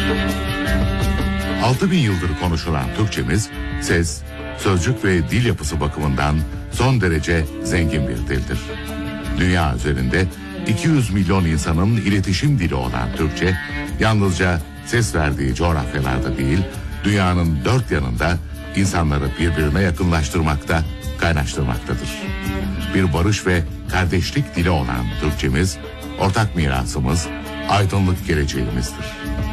6000 yıldır konuşulan Türkçemiz, ses, sözcük ve dil yapısı bakımından son derece zengin bir dildir. Dünya üzerinde 200 milyon insanın iletişim dili olan Türkçe, yalnızca ses verdiği coğrafyalarda değil, dünyanın dört yanında insanları birbirine yakınlaştırmakta, kaynaştırmaktadır. Bir barış ve kardeşlik dili olan Türkçemiz, ortak mirasımız, aydınlık geleceğimizdir.